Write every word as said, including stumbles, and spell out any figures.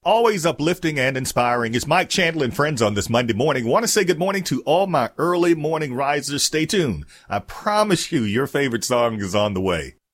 Always uplifting and inspiring. It's Mike Chandler and friends on this Monday morning. Want to say good morning to all my early morning risers. Stay tuned. I promise you your favorite song is on the way.